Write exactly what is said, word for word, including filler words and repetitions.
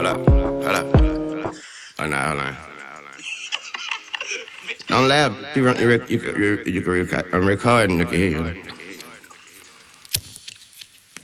Hold up, hold up. Oh, no, hold on. Don't laugh. You, run, you, rec- you, you, you, you, can record, I'm recording. You can hear you.